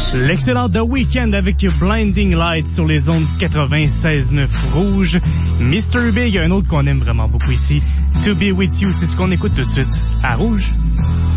L'excellent The Weeknd avec Blinding Light sur les ondes du 96.9 Rouge. Mr. Big, un autre qu'on aime vraiment beaucoup ici. To Be With You, c'est ce qu'on écoute tout de suite à Rouge.